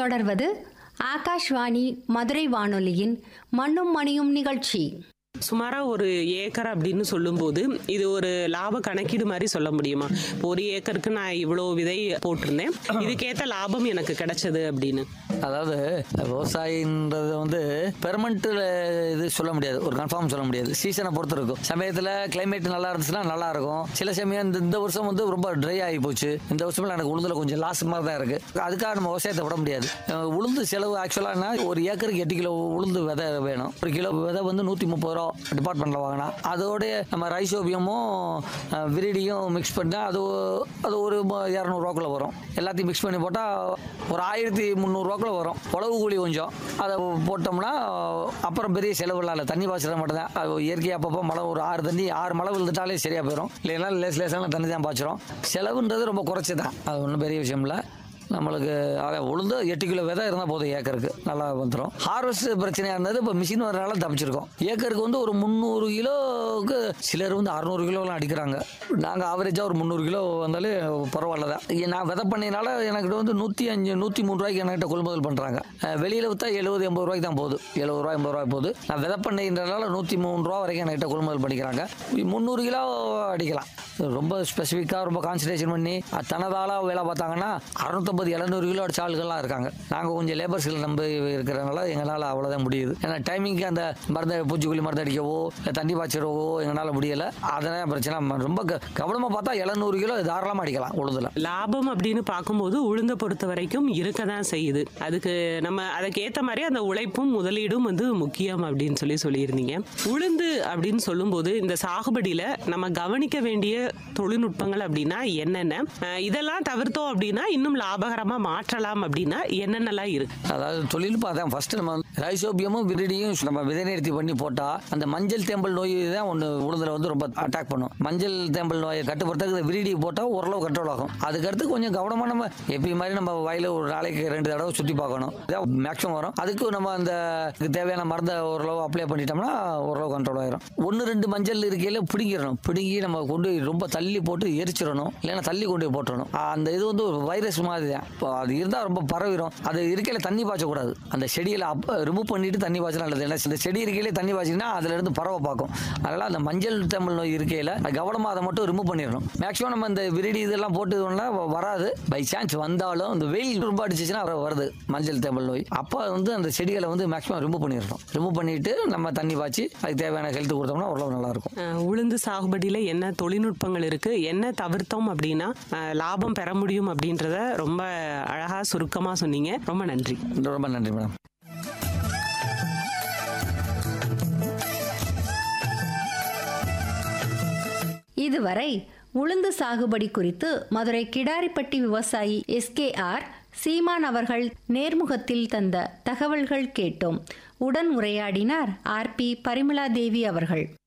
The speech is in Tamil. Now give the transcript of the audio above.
தொடர்வது ஆகாஷ்வாணி மதுரை வானொலியின் மண்ணும் மணியும் நிகழ்ச்சி. சுமாரா ஒரு ஏக்கர் அப்படின்னு சொல்லும்போது இது ஒரு லாப கணக்கீடு மாதிரி சொல்ல முடியுமா? இப்போ ஒரு ஏக்கருக்கு நான் இவ்வளோ விதை போட்டிருந்தேன், இதுக்கேற்ற லாபம் எனக்கு கிடைச்சது அப்படின்னு. அதாவது விவசாயின்றது வந்து பெர்மனண்ட் இது சொல்ல முடியாது, ஒரு கன்ஃபார்ம் சொல்ல முடியாது. சீசனை பொறுத்து இருக்கும். சமயத்தில் கிளைமேட் நல்லா இருந்துச்சுன்னா நல்லா இருக்கும். சில சமயம் இந்த வருஷம் வந்து ரொம்ப ட்ரை ஆகி போச்சு, இந்த வருஷம் எனக்கு உளுந்துல கொஞ்சம் லாஸ் மாதிரி தான் இருக்கு. அதுக்காக நம்ம விவசாயத்தை விட முடியாது. உளுந்து செலவு ஆக்சுவலாக ஒரு ஏக்கருக்கு 8 கிலோ உளுந்து விதை வேணும். ஒரு கிலோ விதை வந்து 130 ரூபா டிபார்ட்மெண்ட்ல வாங்கினா, அதோட நம்ம ரைசோபியமும் விரிடியும் மிக்ஸ் பண்ணால் அது ஒரு 200 ரூபாக்குள்ள வரும். எல்லாத்தையும் மிக்ஸ் பண்ணி போட்டால் ஒரு 1300 ரூபாக்குள்ள வரும். உழவு கூலி கொஞ்சம் அதை போட்டோம்னா அப்புறம் பெரிய செலவு இல்லை. தண்ணி பாய்ச்சல மட்டும்தான். இயற்கையாக அப்பப்போ மழை ஒரு 6 மழை விழுந்துட்டாலே சரியாக போயிடும். இல்லைன்னா லேசான தண்ணி தான் பாய்ச்சிரும். செலவுன்றது ரொம்ப குறைச்சி தான், அது ஒன்றும் பெரிய விஷயம் இல்லை. நம்மளுக்கு அதை உளுந்து 8 கிலோ விதை இருந்தால் போதும், ஏக்கருக்கு நல்லா வந்துடும். ஹார்வெஸ்ட் பிரச்சனையாக இருந்தது, இப்போ மிஷின் வரனால தப்பிச்சிருக்கோம். ஏக்கருக்கு வந்து ஒரு 300 கிலோவுக்கு சிலர் வந்து 600 கிலோலாம் அடிக்கிறாங்க. நாங்கள் ஆவரேஜாக ஒரு 300 கிலோ வந்தாலே பரவாயில்ல தான். நான் விதை பண்ணினால எனக்கு வந்து 105 103 ரூபாய்க்கு என்கிட்ட கொள்முதல் பண்ணுறாங்க. வெளியில் விற்றா 70-80 ரூபாய்க்கு தான் போகுது. 70 ரூபாய் 80 ரூபாய் போகுது. நான் விதை பண்ணின்றனால 103 ரூபா வரைக்கும் என்கிட்ட கொள்முதல் பண்ணிக்கிறாங்க. 300 கிலோ அடிக்கலாம். ரொம்ப ஸ்பெசிஃபிக்காக ரொம்ப கான்சன்ட்ரேஷன் பண்ணி தனதால வேலை பார்த்தாங்கன்னா 650-700 கிலோ அடிச்ச ஆளுகள்லாம் இருக்காங்க. நாங்கள் கொஞ்சம் லேபர்ஸ்களை நம்பி இருக்கிறதுனால எங்களால் அவ்வளோதான் முடியுது. ஏன்னா டைமிங்க்கு அந்த மருந்து பூச்சிக்கொல்லி மருந்து அடிக்கவோ தண்ணி பாய்ச்சிடவோ எங்களால் முடியலை. அதெல்லாம் பிரச்சனை. ரொம்ப கவனமாக பார்த்தா 700 கிலோ தாராளமாக அடிக்கலாம் உளுந்துல. லாபம் அப்படின்னு பார்க்கும்போது உளுந்தை பொறுத்த வரைக்கும் இருக்க தான் செய்யுது. அதுக்கு நம்ம அதுக்கேற்ற மாதிரி அந்த உழைப்பும் முதலீடும் வந்து முக்கியம் அப்படின்னு சொல்லியிருந்தீங்க. உளுந்து அப்படின்னு சொல்லும்போது இந்த சாகுபடியில் நம்ம கவனிக்க வேண்டிய தொழில்நுட்பங்கள் அப்படின்னா என்னென்ன, இதெல்லாம் தவிர்த்தோம் அப்படின்னா இன்னும் லாபகரமா மாற்றலாம் அப்படின்னா என்னென்னலாம் இருக்கு? அதாவது தொழில்நுட்பம் அதான். ஃபர்ஸ்ட் நம்ம ரைசோபியமும் விரிடியும் நம்ம விதை நிறுத்தி பண்ணி போட்டா அந்த மஞ்சள் தேம்பல் நோய் தான் ஒன்று உளுந்துல வந்து ரொம்ப அட்டாக் பண்ணும். மஞ்சள் தேம்பல் நோயை கட்டுப்படுறதுக்கு விரிடி போட்டால் ஓரளவு கண்ட்ரோல் ஆகும். அதுக்கடுத்து கொஞ்சம் கவனமா நம்ம எப்பயும் மாதிரி நம்ம வயல ஒரு நாளைக்கு 2 தடவை சுற்றி பார்க்கணும். மேக்ஸிமம் வரும். அதுக்கு நம்ம அந்த தேவையான மருந்தை ஓரளவு அப்ளை பண்ணிட்டோம்னா ஓரளவு கண்ட்ரோல் ஆயிரும். 1-2 மஞ்சள் இருக்கையில பிடிங்கிடணும். பிடுங்கி நம்ம கொண்டு ரொம்ப தள்ளி போட்டு எரிச்சிடணும், இல்லைன்னா தள்ளி கொண்டு போய் போட்டுறணும். அந்த இது வந்து ஒரு வைரஸ் மாதிரி தான். இப்போ அது இருந்தால் ரொம்ப பரவிடும். அது இருக்கையில தண்ணி பாய்ச்சக்கூடாது. அந்த செடியில் ரிமூவ் பண்ணிட்டு தண்ணி பாய்ச்சலாம் நல்லது. ஏன்னா இந்த செடி இருக்கையிலே தண்ணி பாய்ச்சிங்கன்னா அதுல இருந்து பரவ பார்க்கும். அதனால அந்த மஞ்சள் தேமல் நோய் இருக்கையில கவனமா அதை மட்டும் ரிமூவ் பண்ணிடணும். மேக்ஸிமம் நம்ம இந்த விரிடி இதெல்லாம் போட்டு வராது. பை சான்ஸ் வந்தாலும் இந்த வெயில் ரொம்ப அடிச்சிச்சுன்னா வருது மஞ்சள் தேமல் நோய். அப்போ வந்து அந்த செடிகளை வந்து மேக்ஸிமம் ரிமூவ் பண்ணிடணும். ரிமூவ் பண்ணிட்டு நம்ம தண்ணி பாய்ச்சி அதுக்கு தேவையான ஹெல்த் கொடுத்தோம்னா அவ்வளவு நல்லா இருக்கும். உளுந்து சாகுபடியில என்ன தொழில்நுட்பங்கள் இருக்கு, என்ன தவிர்த்தோம் அப்படின்னா லாபம் பெற முடியும் அப்படின்றத ரொம்ப அழகா சுருக்கமா சொன்னீங்க. ரொம்ப நன்றி. ரொம்ப நன்றி மேடம். இதுவரை உளுந்து சாகுபடி குறித்து மதுரை கிடாரிப்பட்டி விவசாயி SKR சீமான் அவர்கள் நேர்முகத்தில் தந்த தகவல்கள் கேட்டோம். உடன் உரையாடினார் RP பரிமளா தேவி அவர்கள்.